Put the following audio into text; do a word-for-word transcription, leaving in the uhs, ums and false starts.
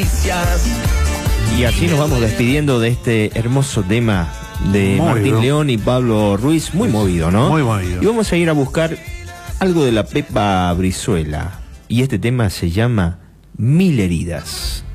Y así nos vamos despidiendo de este hermoso tema de Movido. Martín León y Pablo Ruiz. Muy movido, ¿no? Muy movido. Y vamos a ir a buscar algo de la Pepa Brizuela. Y este tema se llama Mil Heridas.